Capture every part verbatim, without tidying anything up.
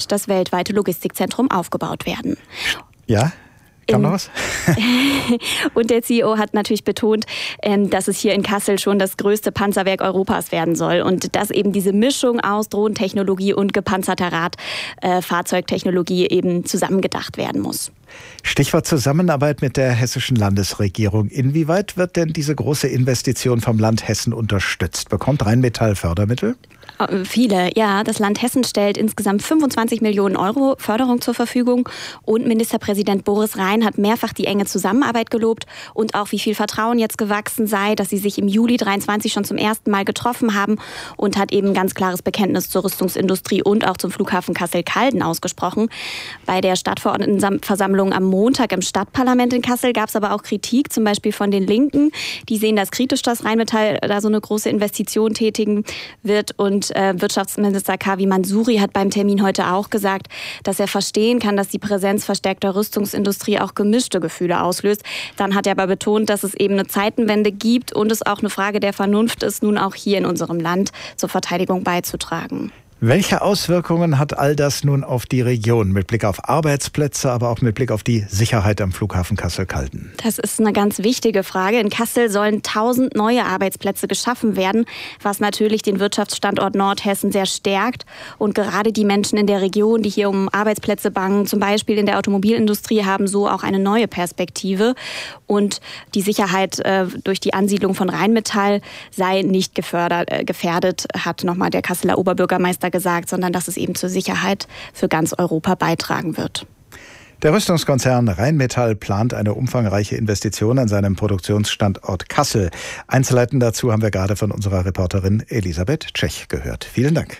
dort das weltweite Logistikzentrum aufgebaut werden. Ja? Kam noch was? Und der C E O hat natürlich betont, dass es hier in Kassel schon das größte Panzerwerk Europas werden soll und dass eben diese Mischung aus Drohnentechnologie und gepanzerter Radfahrzeugtechnologie eben zusammengedacht werden muss. Stichwort Zusammenarbeit mit der hessischen Landesregierung. Inwieweit wird denn diese große Investition vom Land Hessen unterstützt? Bekommt Rheinmetall Fördermittel? Viele, ja. Das Land Hessen stellt insgesamt fünfundzwanzig Millionen Euro Förderung zur Verfügung und Ministerpräsident Boris Rhein hat mehrfach die enge Zusammenarbeit gelobt und auch wie viel Vertrauen jetzt gewachsen sei, dass sie sich im Juli dreiundzwanzig schon zum ersten Mal getroffen haben und hat eben ein ganz klares Bekenntnis zur Rüstungsindustrie und auch zum Flughafen Kassel-Calden ausgesprochen. Bei der Stadtverordnetenversammlung am Montag im Stadtparlament in Kassel gab es aber auch Kritik, zum Beispiel von den Linken. Die sehen das kritisch, dass Rheinmetall da so eine große Investition tätigen wird und Wirtschaftsminister Kavi Mansuri hat beim Termin heute auch gesagt, dass er verstehen kann, dass die Präsenz verstärkter Rüstungsindustrie auch gemischte Gefühle auslöst. Dann hat er aber betont, dass es eben eine Zeitenwende gibt und es auch eine Frage der Vernunft ist, nun auch hier in unserem Land zur Verteidigung beizutragen. Welche Auswirkungen hat all das nun auf die Region mit Blick auf Arbeitsplätze, aber auch mit Blick auf die Sicherheit am Flughafen Kassel-Calden? Das ist eine ganz wichtige Frage. In Kassel sollen tausend neue Arbeitsplätze geschaffen werden, was natürlich den Wirtschaftsstandort Nordhessen sehr stärkt. Und gerade die Menschen in der Region, die hier um Arbeitsplätze bangen, zum Beispiel in der Automobilindustrie, haben so auch eine neue Perspektive. Und die Sicherheit äh, durch die Ansiedlung von Rheinmetall sei nicht gefördert, äh, gefährdet, hat nochmal der Kasseler Oberbürgermeister gesagt, sondern dass es eben zur Sicherheit für ganz Europa beitragen wird. Der Rüstungskonzern Rheinmetall plant eine umfangreiche Investition an seinem Produktionsstandort Kassel. Einzelheiten dazu haben wir gerade von unserer Reporterin Elisabeth Tschech gehört. Vielen Dank.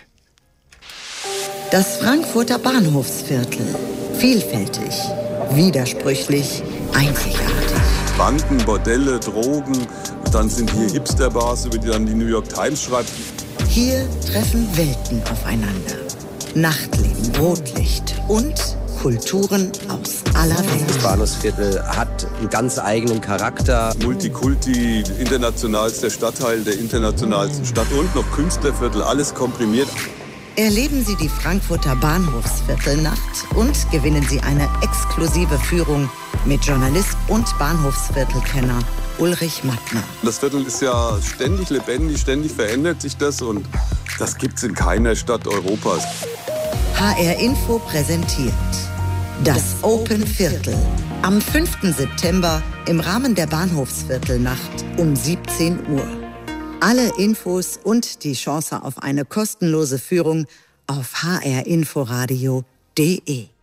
Das Frankfurter Bahnhofsviertel. Vielfältig, widersprüchlich, einzigartig. Banken, Bordelle, Drogen, dann sind hier Hipsterbars, über die dann die New York Times schreibt. Hier treffen Welten aufeinander. Nachtleben, Rotlicht und Kulturen aus aller Welt. Das Bahnhofsviertel hat einen ganz eigenen Charakter. Multikulti, internationalster Stadtteil der internationalsten Stadt und noch Künstlerviertel, alles komprimiert. Erleben Sie die Frankfurter Bahnhofsviertelnacht und gewinnen Sie eine exklusive Führung mit Journalist und Bahnhofsviertelkenner Ulrich Mattner. Das Viertel ist ja ständig lebendig, ständig verändert sich das und das gibt's in keiner Stadt Europas. H R Info präsentiert das Open Viertel am fünften September im Rahmen der Bahnhofsviertelnacht um siebzehn Uhr. Alle Infos und die Chance auf eine kostenlose Führung auf h r inforadio punkt d e.